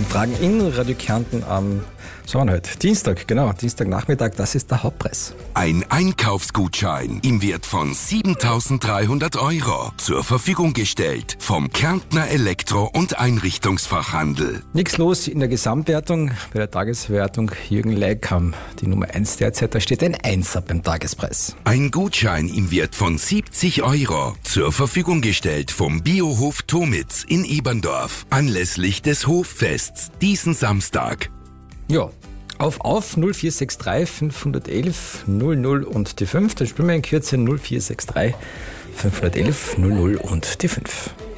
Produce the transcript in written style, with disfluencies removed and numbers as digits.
heißen Fragen in Radio Kärnten am Dienstagnachmittag, das ist der Hauptpreis. Ein Einkaufsgutschein im Wert von 7.300 € zur Verfügung gestellt vom Kärntner Elektro- und Einrichtungsfachhandel. Nichts los in der Gesamtwertung. Bei der Tageswertung Jürgen Leikam, die Nummer 1 derzeit, da steht ein 1er beim Tagespreis. Ein Gutschein im Wert von 70 € zur Verfügung gestellt vom Biohof Tomitz in Eberndorf anlässlich des Hoffests diesen Samstag. Ja, auf 0463 511 00 und die 5. Dann spielen wir in Kürze 0463 511 00 und die 5.